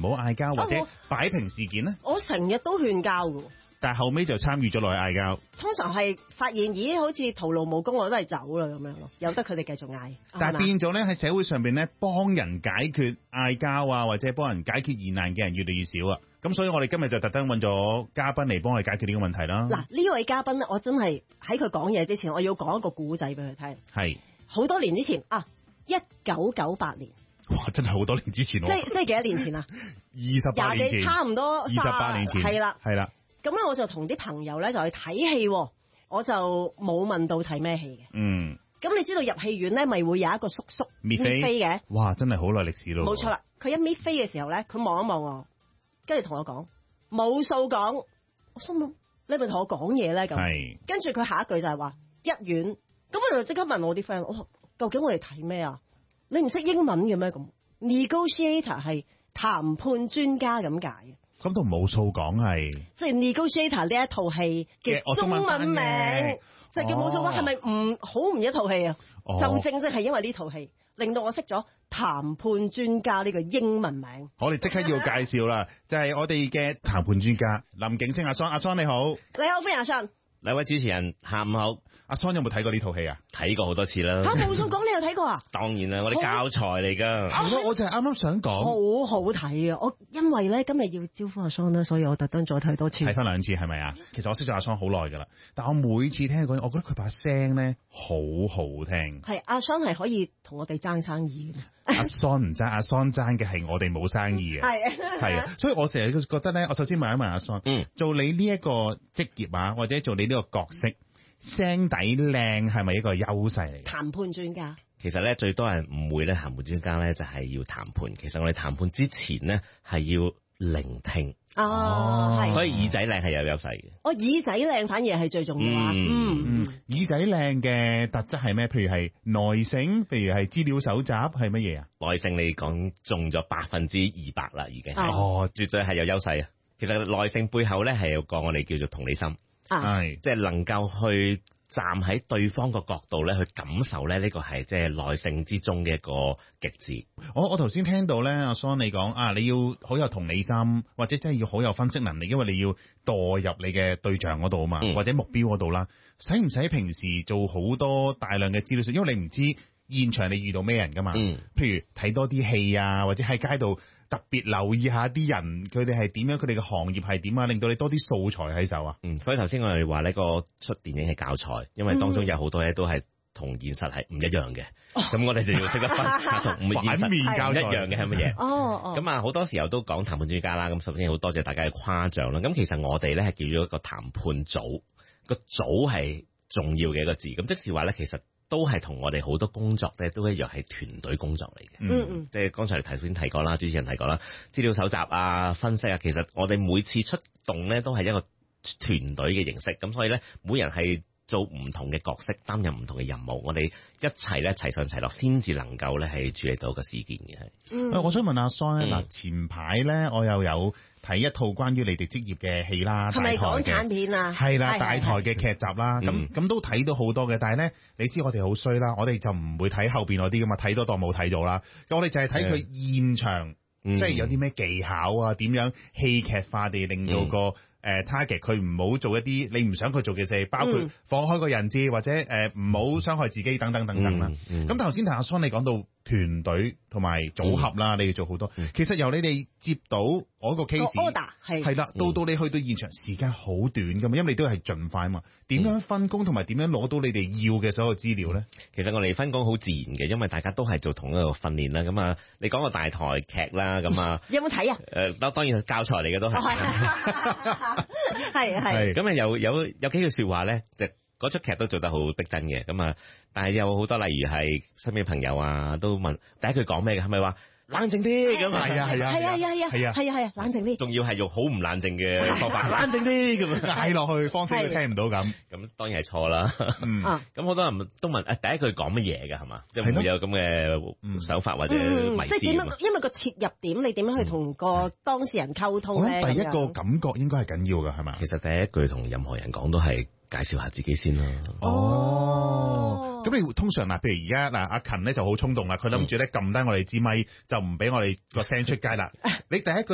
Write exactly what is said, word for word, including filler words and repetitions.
唔好嗌交或者擺平事件咧？ 我成日都勸交㗎。 但係後尾就參與咗落去嗌交。 通常係發現，咦，好似徒勞無功，我都係走啦咁樣咯，由得佢哋繼續嗌。 但係變咗咧喺社會上邊咧，幫人解決嗌交啊，或者幫人解決疑難嘅人越嚟越少啊。咁所以我哋今日就特登揾咗嘉賓嚟幫我哋解決呢個問題啦。 嗱，呢位嘉賓咧，我真係喺佢講嘢之前，我要講一個古仔俾佢聽。 係好多年之前啊，一九九八年。 哇！真係好多年之前喎。 即係即係幾多年前啊？ 二十八年前， 差唔多二十八年前， 係啦， 係啦。 咁咧我就同啲朋友咧就去睇戲，我就冇問到睇咩戲嘅。 嗯。 咁你知道入戲院咧，咪會有一個叔叔搣飛嘅？ 哇！真係好耐歷史咯。 冇錯啦，佢一搣飛嘅時候咧，佢望一望我，跟住同我講冇數講。我心諗你咪同我講嘢咧咁。係。跟住佢下一句就係話一院，咁我就即刻問我啲 friend，我究竟我哋睇咩啊？你唔識英文嘅咩咁 ？Negotiator 係談判專家咁解嘅。咁都冇數講係， 即係 Negotiator 呢一套戲嘅中文名，就叫冇數講，係咪唔好唔一套戲啊？哦、就正正係因為呢套戲，令到我識咗談判專家呢個英文名。 我哋即刻要介紹啦，就係我哋嘅談判專家林景星阿桑，阿桑你好， 你好，歡迎阿桑。 兩位主持人下午好。 阿桑有冇睇過呢套戲啊？ 睇過好多次啦。 嚇，冇數講你有睇過啊？ 當然啦，我啲教材嚟㗎。 係咯，我就係啱啱想講。 好好睇啊！我因為咧今日要招呼阿桑啦，所以我特登再睇多次。 睇翻兩次係咪啊？其實我識咗阿桑好耐㗎啦，但我每次聽佢講，我覺得佢把聲咧好好聽。 係阿桑係可以同我哋爭生意嘅。 阿桑唔爭，阿桑爭嘅係我哋冇生意嘅。係係啊，所以我成日覺得咧，我首先問一問阿桑，嗯，做你呢一個職業啊，或者做你呢個角色，聲底靚係咪一個優勢嚟？ 談判專家其實咧最多人誤會咧，談判專家咧就係要談判。其實我哋談判之前咧係要聆聽。 哦，係。 所以耳仔靚係有優勢嘅。 哦，耳仔靚反而係最重要啊。嗯嗯，耳仔靚嘅特質係咩？譬如係耐性，譬如係資料搜集，係乜嘢啊？ 耐性你講中咗百分之二百啦，已經係。 哦， 絕對係有優勢啊！其實耐性背後咧係有個我哋叫做同理心。係，即係能夠去站喺對方個角度咧，去感受咧，呢個係即係耐性之中嘅一個極致。 我我頭先聽到咧，阿桑你講啊，你要好有同理心，或者真係要好有分析能力，因為你要墮入你嘅對象嗰度啊嘛，嗯、或者目標嗰度啦。使唔使平時做好多大量嘅資料？因為你唔知現場你遇到咩人噶嘛。嗯，譬如睇多啲戲啊，或者喺街度特別留意下啲人，佢哋係點樣，佢哋嘅行業係點啊，令到你多啲素材喺手啊。 嗯，所以頭先我哋話呢個出電影係教材，因為當中有好多嘢都係同現實係唔一樣嘅。咁、嗯、我哋就要識得分同唔現實唔一樣嘅係乜嘢。哦哦。咁啊，好多時候都講談判專家啦。咁首先好多謝大家嘅誇獎啦。咁其實我哋咧係叫咗一個談判組，個組係重要嘅一個字。咁即係話咧，其實都係同我哋好多工作咧都一樣係團隊工作嚟嘅。嗯嗯，即係剛才頭先提過啦，主持人提過啦，資料搜集啊、分析啊，其實我哋每次出動咧都係一個團隊嘅形式。咁所以咧，每人係做唔同嘅角色，擔任唔同嘅任務，我哋一齊咧齊上齊落，先至能夠咧係處理到一個事件嘅。係。 嗯，我想問阿桑咧，嗱、嗯、前排咧我又有睇一套關於你哋職業嘅戲啦， 係咪港產片啊？ 係啦，大台嘅劇集啦，咁咁都睇到好多嘅。但係咧，你知我哋好衰啦，我哋就唔會睇後邊嗰啲噶嘛，睇多當冇睇咗啦。我哋就係睇佢現場，嗯、即係有啲咩技巧啊，點樣戲劇化地令到個。嗯誒 target 佢唔好做一啲你唔想佢做嘅事，包括放開個人質或者誒唔好傷害自己等等等等啦。咁頭先同阿桑你講到團隊同埋組合啦，嗯、你要做好多。嗯、其實由你哋接到我個 case，係係啦，到到你去到現場時間好短噶嘛，因為你都係盡快啊嘛。點樣分工同埋點樣攞到你哋要嘅所有資料咧？ 其實我哋分工好自然嘅，因為大家都係做同一個訓練啦。咁啊，你講個大台劇啦，咁啊， 有冇睇啊？ 誒，當當然係教材嚟嘅都係。 係係。 咁啊，有有有幾句説話咧，就嗰出劇都做得好逼真嘅。咁啊，但係有好多例如係身邊朋友啊，都問第一句講咩嘅，係咪話冷靜啲咁？係啊係啊係啊係啊係啊係啊係啊冷靜啲。仲要係用好唔冷靜嘅方法，冷靜啲咁嗌落去，方式都聽唔到咁。咁當然係錯啦。咁好多人都問誒第一句講乜嘢嘅係嘛？即係會有咁嘅手法或者迷思。 即係點樣？因為個切入點，你點樣去同個當事人溝通咧？ 我諗第一個感覺應該係緊要㗎，係嘛？ 其實第一句同任何人講都係介紹下自己先啦。 哦，咁你通常嗱，譬如而家嗱，阿勤咧就好衝動啦，佢諗住咧撳低我哋支咪，就唔俾我哋個聲出街啦。你第一句